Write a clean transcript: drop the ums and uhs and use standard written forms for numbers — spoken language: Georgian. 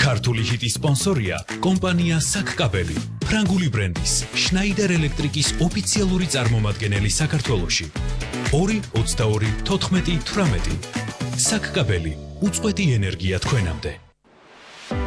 ქართული ჰიტის სპონსორია კომპანია საკკაბელი, ფრანგული ბრენდის შნაიდერ ელექტრიკის ოფიციალური წარმომადგენელი საქართველოში. 2-22-14-18 საკკაბელი, უწყვეტი ენერგია თქვენამდე.